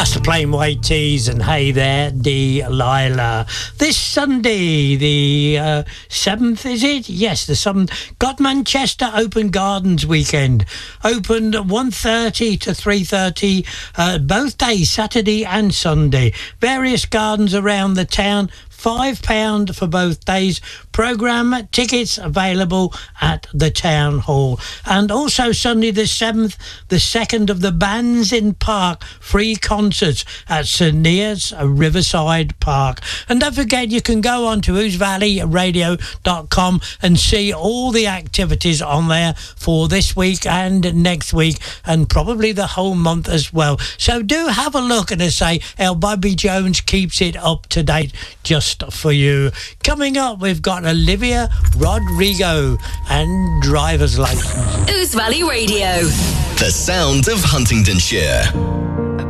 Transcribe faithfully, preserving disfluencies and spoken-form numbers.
That's the Plain White Tees and Hey There, Delilah. This Sunday, the uh, seventh, is it? Yes, the seventh. Got Manchester Open Gardens weekend. Opened one thirty to three thirty, uh, both days, Saturday and Sunday. Various gardens around the town. five pounds for both days. Programme tickets available at the Town Hall. And also Sunday the seventh, the second of the Bands in Park free concerts at St Neots Riverside Park. And don't forget, you can go on to ouse valley radio dot com and see all the activities on there for this week and next week, and probably the whole month as well. So do have a look, and I say, El Bobby Jones keeps it up to date just for you. Coming up, we've got Olivia Rodrigo and Driver's License. Ouse Valley Radio. The sound of Huntingdonshire.